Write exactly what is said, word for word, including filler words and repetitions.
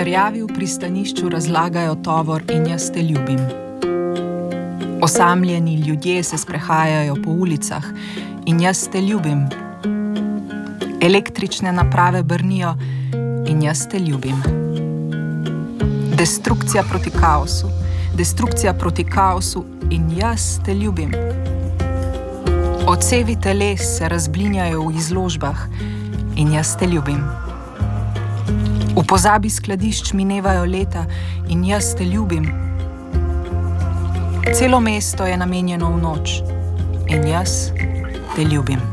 Čerjavi v pristanišču razlagajo tovor in jaz te ljubim. Osamljeni ljudje se sprehajajo po ulicah in jaz te ljubim. Električne naprave brnijo in jaz te ljubim. Destrukcija proti kaosu, destrukcija proti kaosu in jaz te ljubim. Odsevi teles se razblinjajo v izložbah in jaz te ljubim. V pozabi skladišč minevajo leta in jaz te ljubim. Celo mesto je namenjeno v noč in jaz te ljubim.